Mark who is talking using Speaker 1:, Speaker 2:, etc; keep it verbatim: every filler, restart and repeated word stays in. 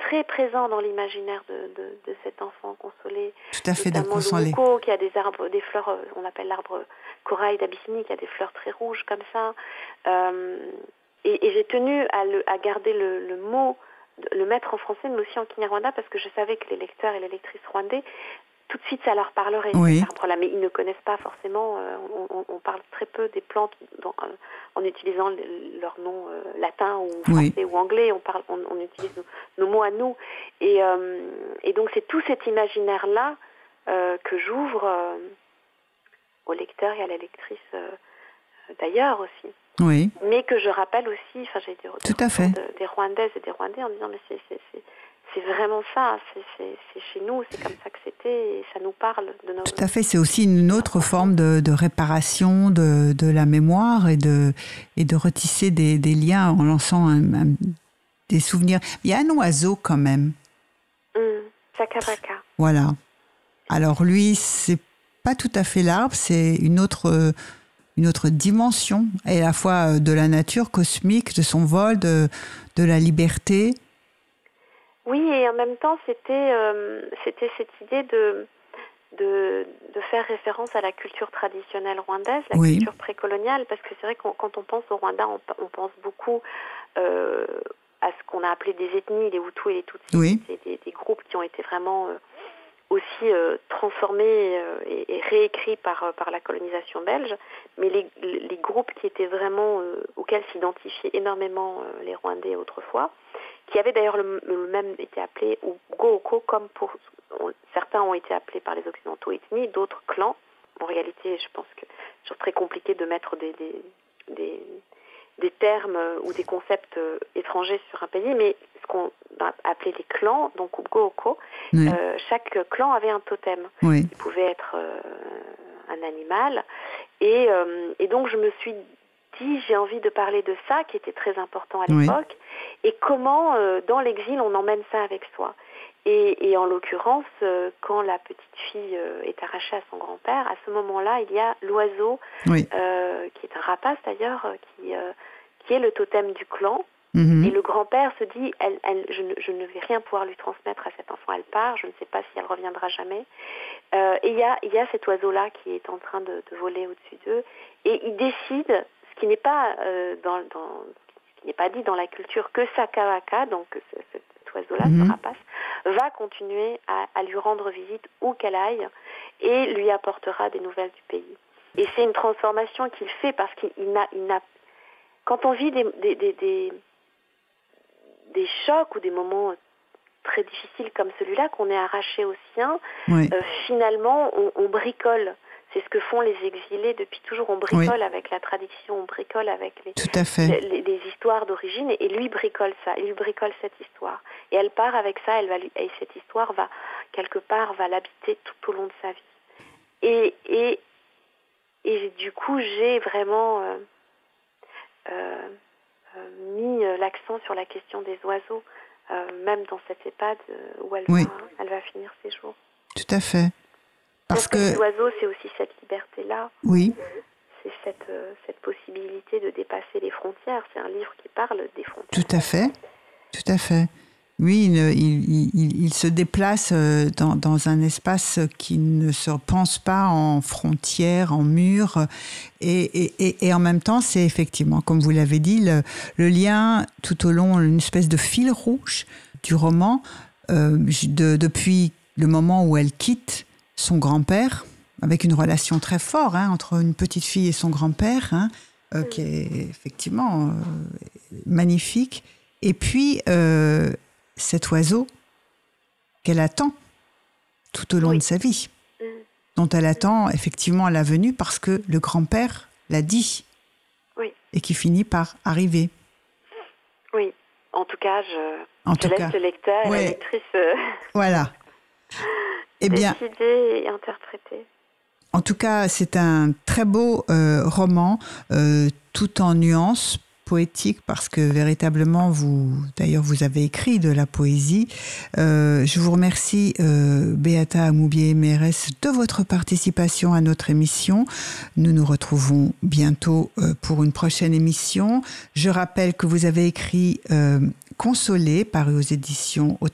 Speaker 1: très présent dans l'imaginaire de, de, de cet enfant consolé.
Speaker 2: Tout à fait, de
Speaker 1: notamment
Speaker 2: consoler.
Speaker 1: Lumuko, qui a des arbres, des fleurs, euh, on appelle l'arbre corail d'Abyssinie, qui a des fleurs très rouges comme ça. Euh, et, et j'ai tenu à, le, à garder le, le mot, le mettre en français, mais aussi en Kinyarwanda, parce que je savais que les lecteurs et les lectrices rwandais, tout de suite, ça leur parlerait,
Speaker 2: oui.
Speaker 1: cet arbre-là. Mais ils ne connaissent pas forcément, euh, on, on, on parle très peu des plantes dans, euh, en utilisant le, leur nom euh, latin ou français oui. ou anglais. On, parle, on, on utilise nos, nos mots à nous. Et, euh, et donc, c'est tout cet imaginaire-là euh, que j'ouvre euh, aux lecteurs et à la lectrice euh, d'ailleurs aussi.
Speaker 2: Oui.
Speaker 1: Mais que je rappelle aussi, enfin, j'ai des
Speaker 2: Tout à fait.
Speaker 1: De, des Rwandaises et des Rwandais en disant, mais c'est... c'est, c'est C'est vraiment ça, c'est, c'est, c'est chez nous, c'est comme ça que c'était, et ça nous parle de nos...
Speaker 2: Tout à fait, c'est aussi une autre forme de, de réparation de, de la mémoire et de, et de retisser des, des liens en lançant un, un, des souvenirs. Il y a un oiseau quand même.
Speaker 1: Mmh, Sakabaka.
Speaker 2: Voilà. Alors lui, c'est pas tout à fait l'arbre, c'est une autre, une autre dimension, à la fois de la nature cosmique, de son vol, de, de la liberté.
Speaker 1: Oui, et en même temps, c'était, euh, c'était cette idée de, de, de faire référence à la culture traditionnelle rwandaise, la
Speaker 2: oui.
Speaker 1: culture précoloniale, parce que c'est vrai que quand on pense au Rwanda, on, on pense beaucoup euh, à ce qu'on a appelé des ethnies, les Hutus et les Tutsis,
Speaker 2: oui.
Speaker 1: c'est des, des groupes qui ont été vraiment euh, aussi euh, transformés euh, et, et réécrits par, par la colonisation belge, mais les, les groupes qui étaient vraiment, euh, auxquels s'identifiaient énormément euh, les Rwandais autrefois, qui avait d'ailleurs le, le même été appelé ou Gooko, comme pour on, certains ont été appelés par les Occidentaux ethnies, d'autres clans. En réalité, je pense que c'est toujours très compliqué de mettre des, des, des, des termes ou des concepts étrangers sur un pays, mais ce qu'on a appelé les clans, donc Gooko, oui. euh, chaque clan avait un totem.
Speaker 2: Oui.
Speaker 1: Il pouvait être euh, un animal. Et, euh, et donc, je me suis dit, j'ai envie de parler de ça, qui était très important à l'époque, oui. et comment, euh, dans l'exil, on emmène ça avec soi. Et, et en l'occurrence, euh, quand la petite fille euh, est arrachée à son grand-père, à ce moment-là, il y a l'oiseau,
Speaker 2: oui.
Speaker 1: euh, qui est un rapace d'ailleurs, qui, euh, qui est le totem du clan.
Speaker 2: Mm-hmm.
Speaker 1: Et le grand-père se dit, elle, elle, je, ne, je ne vais rien pouvoir lui transmettre à cet enfant, elle part, je ne sais pas si elle reviendra jamais. Euh, et il y a, y a cet oiseau-là qui est en train de, de voler au-dessus d'eux, et il décide, ce qui n'est pas, euh, dans, dans, ce qui n'est pas dit dans la culture, que Sakawaka, donc ce, cet oiseau-là, mm-hmm. ce rapace, va continuer à, à lui rendre visite où qu'elle aille, et lui apportera des nouvelles du pays. Et c'est une transformation qu'il fait parce qu'il n'a, il n'a, quand on vit des, des, des, des des chocs ou des moments très difficiles comme celui-là, qu'on est arraché au sien,
Speaker 2: oui.
Speaker 1: euh, finalement, on, on bricole. C'est ce que font les exilés depuis toujours. On bricole
Speaker 2: oui.
Speaker 1: avec la tradition, on bricole avec les,
Speaker 2: Tout à fait.
Speaker 1: les, les, les histoires d'origine, et, et lui bricole ça, il lui bricole cette histoire. Et elle part avec ça, elle va lui, et cette histoire va, quelque part, va l'habiter tout au long de sa vie. Et, et, et du coup, j'ai vraiment... Euh, euh, mis l'accent sur la question des oiseaux, euh, même dans cette EHPAD où elle,
Speaker 2: oui.
Speaker 1: va, elle va finir ses jours.
Speaker 2: Tout à fait. Parce que
Speaker 1: les oiseaux, c'est aussi cette liberté-là.
Speaker 2: Oui.
Speaker 1: C'est cette, euh, cette possibilité de dépasser les frontières. C'est un livre qui parle des frontières.
Speaker 2: Tout à fait. Tout à fait. Oui, il, il, il, il se déplace dans, dans un espace qui ne se pense pas en frontières, en murs. Et, et, et en même temps, c'est effectivement, comme vous l'avez dit, le, le lien tout au long, une espèce de fil rouge du roman, euh, de, depuis le moment où elle quitte son grand-père, avec une relation très forte hein, entre une petite fille et son grand-père, hein, euh, qui est effectivement euh, magnifique. Et puis... Euh, cet oiseau qu'elle attend tout au long
Speaker 1: oui.
Speaker 2: de sa vie,
Speaker 1: mmh.
Speaker 2: dont elle attend effectivement la venue parce que le grand-père l'a dit
Speaker 1: oui.
Speaker 2: et qui finit par arriver.
Speaker 1: Oui, en tout cas, je,
Speaker 2: en
Speaker 1: je
Speaker 2: tout
Speaker 1: laisse
Speaker 2: cas.
Speaker 1: le lecteur
Speaker 2: ouais.
Speaker 1: et la lectrice euh,
Speaker 2: voilà. Eh bien,
Speaker 1: décider et interpréter.
Speaker 2: En tout cas, c'est un très beau euh, roman, euh, tout en nuances, poétique, parce que véritablement, vous, d'ailleurs, vous avez écrit de la poésie. Euh, je vous remercie, euh, Beata Amoubié-Mérès, de votre participation à notre émission. Nous nous retrouvons bientôt euh, pour une prochaine émission. Je rappelle que vous avez écrit euh, Consolé, paru aux éditions